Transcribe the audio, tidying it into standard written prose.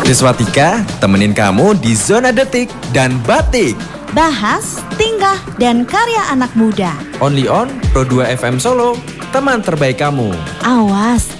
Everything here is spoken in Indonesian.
Riswatika temenin kamu di Zona Detik dan Batik. Bahas, tingkah, dan karya anak muda. Only on Pro 2 FM Solo, teman terbaik kamu. Awas,